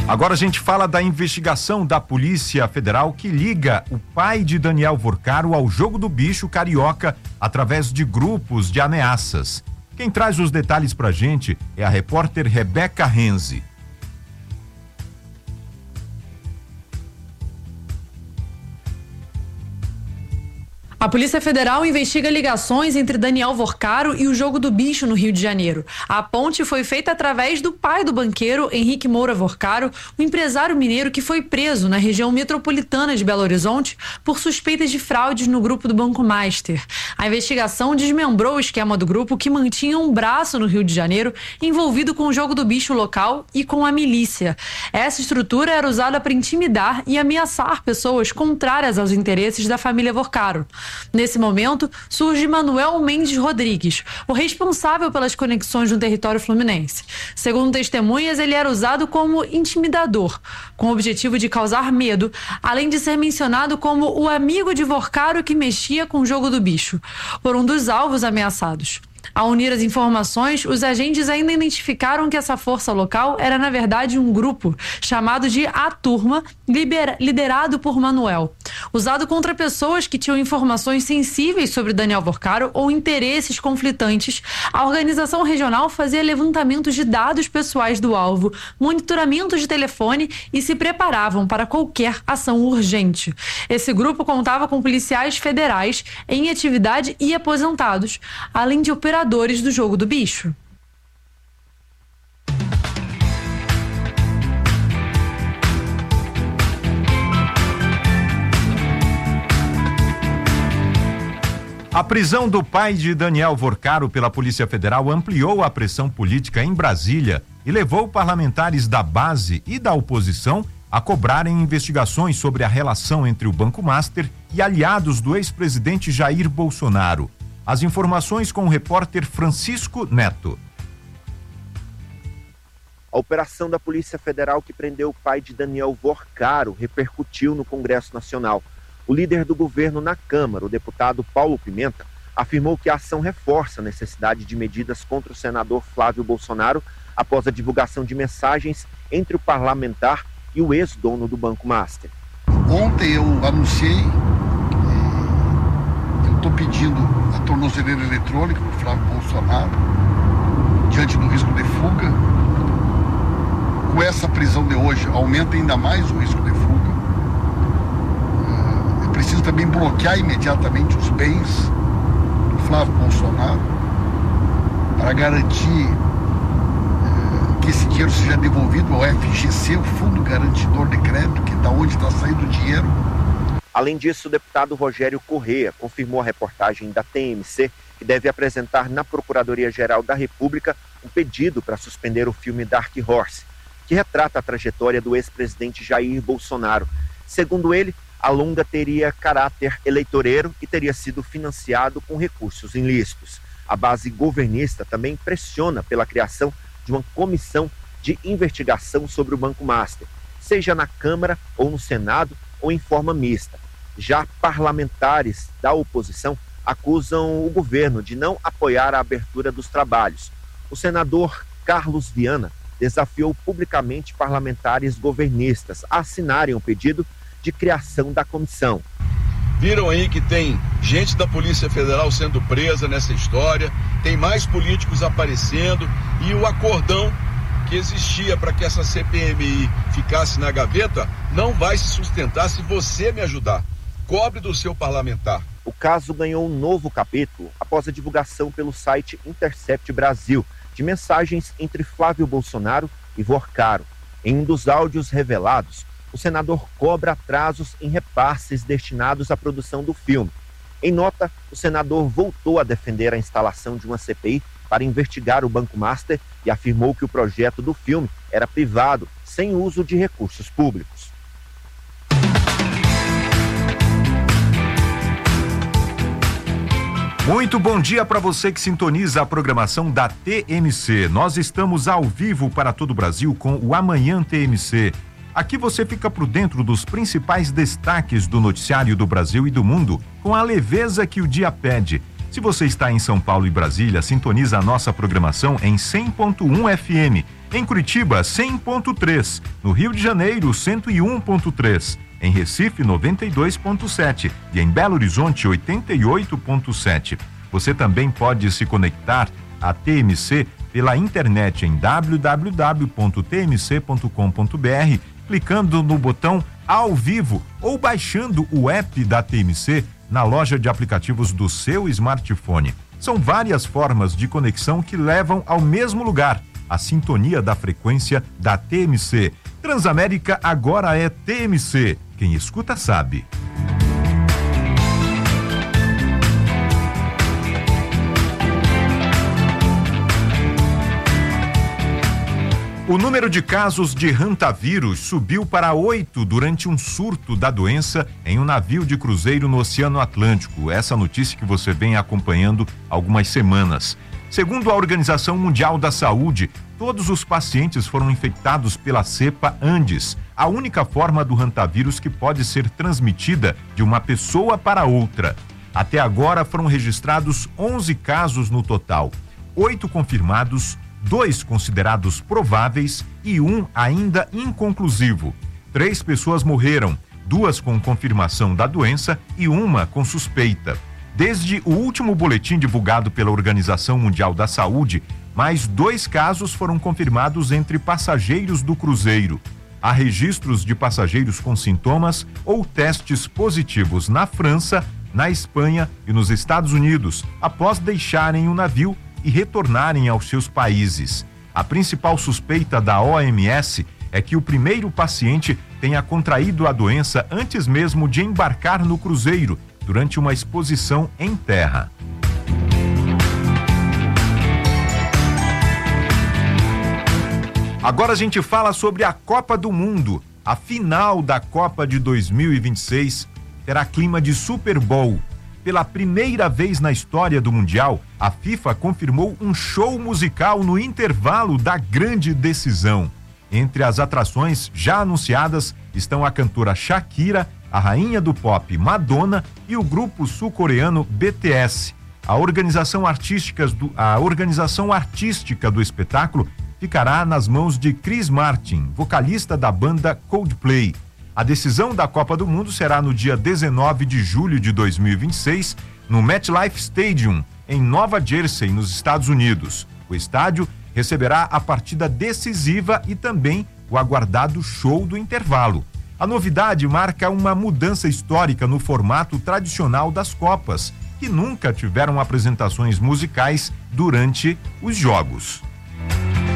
Agora a gente fala da investigação da Polícia Federal que liga o pai de Daniel Vorcaro ao jogo do bicho carioca através de grupos de ameaças. Quem traz os detalhes pra gente é a repórter Rebeca Renzi. A Polícia Federal investiga ligações entre Daniel Vorcaro e o jogo do bicho no Rio de Janeiro. A ponte foi feita através do pai do banqueiro, Henrique Moura Vorcaro, um empresário mineiro que foi preso na região metropolitana de Belo Horizonte por suspeitas de fraudes no grupo do Banco Master. A investigação desmembrou o esquema do grupo que mantinha um braço no Rio de Janeiro envolvido com o jogo do bicho local e com a milícia. Essa estrutura era usada para intimidar e ameaçar pessoas contrárias aos interesses da família Vorcaro. Nesse momento, surge Manuel Mendes Rodrigues, o responsável pelas conexões no território fluminense. Segundo testemunhas, ele era usado como intimidador, com o objetivo de causar medo, além de ser mencionado como o amigo de Vorcaro que mexia com o jogo do bicho, por um dos alvos ameaçados. Ao unir as informações, os agentes ainda identificaram que essa força local era, na verdade, um grupo chamado de A Turma, liderado por Manuel, usado contra pessoas que tinham informações sensíveis sobre Daniel Vorcaro ou interesses conflitantes. A organização regional fazia levantamentos de dados pessoais do alvo, monitoramento de telefone e se preparavam para qualquer ação urgente. Esse grupo contava com policiais federais em atividade e aposentados, além de operadores do jogo do bicho. A prisão do pai de Daniel Vorcaro pela Polícia Federal ampliou a pressão política em Brasília e levou parlamentares da base e da oposição a cobrarem investigações sobre a relação entre o Banco Master e aliados do ex-presidente Jair Bolsonaro. As informações com o repórter Francisco Neto. A operação da Polícia Federal que prendeu o pai de Daniel Vorcaro repercutiu no Congresso Nacional. O líder do governo na Câmara, o deputado Paulo Pimenta, afirmou que a ação reforça a necessidade de medidas contra o senador Flávio Bolsonaro após a divulgação de mensagens entre o parlamentar e o ex-dono do Banco Master. Ontem eu anunciei que eu estou pedindo a tornozeleira eletrônica para o Flávio Bolsonaro, diante do risco de fuga. Com essa prisão de hoje, aumenta ainda mais o risco de fuga. É preciso também bloquear imediatamente os bens do Flávio Bolsonaro para garantir que esse dinheiro seja devolvido ao FGC, o Fundo Garantidor de Crédito, que é da onde está saindo o dinheiro. Além disso, o deputado Rogério Correia confirmou a reportagem da TMC que deve apresentar na Procuradoria-Geral da República um pedido para suspender o filme Dark Horse, que retrata a trajetória do ex-presidente Jair Bolsonaro. Segundo ele, a longa teria caráter eleitoreiro e teria sido financiado com recursos ilícitos. A base governista também pressiona pela criação de uma comissão de investigação sobre o Banco Master, seja na Câmara ou no Senado ou em forma mista. Já parlamentares da oposição acusam o governo de não apoiar a abertura dos trabalhos. O senador Carlos Viana desafiou publicamente parlamentares governistas a assinarem o pedido de criação da comissão. Viram aí que tem gente da Polícia Federal sendo presa nessa história, tem mais políticos aparecendo e o acordão que existia para que essa CPMI ficasse na gaveta não vai se sustentar se você me ajudar. Cobre do seu parlamentar. O caso ganhou um novo capítulo após a divulgação pelo site Intercept Brasil de mensagens entre Flávio Bolsonaro e Vorcaro. Em um dos áudios revelados, o senador cobra atrasos em repasses destinados à produção do filme. Em nota, o senador voltou a defender a instalação de uma CPI para investigar o Banco Master e afirmou que o projeto do filme era privado, sem uso de recursos públicos. Muito bom dia para você que sintoniza a programação da TMC. Nós estamos ao vivo para todo o Brasil com o Amanhã TMC. Aqui você fica por dentro dos principais destaques do noticiário do Brasil e do mundo com a leveza que o dia pede. Se você está em São Paulo e Brasília, sintoniza a nossa programação em 100.1 FM Em Curitiba, 100.3. No Rio de Janeiro, 101.3. Em Recife, 92.7. E em Belo Horizonte, 88.7. Você também pode se conectar à TMC pela internet em www.tmc.com.br, clicando no botão ao vivo ou baixando o app da TMC na loja de aplicativos do seu smartphone. São várias formas de conexão que levam ao mesmo lugar, a sintonia da frequência da TMC. Transamérica agora é TMC. Quem escuta sabe. O número de casos de hantavírus subiu para 8 durante um surto da doença em um navio de cruzeiro no Oceano Atlântico. Essa notícia que você vem acompanhando há algumas semanas. Segundo a Organização Mundial da Saúde, todos os pacientes foram infectados pela cepa Andes, a única forma do hantavírus que pode ser transmitida de uma pessoa para outra. Até agora foram registrados 11 casos no total, 8 confirmados, 2 considerados prováveis e 1 ainda inconclusivo. 3 pessoas morreram, 2 com confirmação da doença e 1 com suspeita. Desde o último boletim divulgado pela Organização Mundial da Saúde, mais 2 casos foram confirmados entre passageiros do cruzeiro. Há registros de passageiros com sintomas ou testes positivos na França, na Espanha e nos Estados Unidos, após deixarem o navio e retornarem aos seus países. A principal suspeita da OMS é que o primeiro paciente tenha contraído a doença antes mesmo de embarcar no cruzeiro, durante uma exposição em terra. Agora a gente fala sobre a Copa do Mundo. A final da Copa de 2026 terá clima de Super Bowl. Pela primeira vez na história do Mundial, a FIFA confirmou um show musical no intervalo da grande decisão. Entre as atrações já anunciadas estão a cantora Shakira, a rainha do pop Madonna e o grupo sul-coreano BTS. A organização artística do espetáculo ficará nas mãos de Chris Martin, vocalista da banda Coldplay. A decisão da Copa do Mundo será no dia 19 de julho de 2026, no MetLife Stadium, em Nova Jersey, nos Estados Unidos. O estádio receberá a partida decisiva e também o aguardado show do intervalo. A novidade marca uma mudança histórica no formato tradicional das Copas, que nunca tiveram apresentações musicais durante os jogos.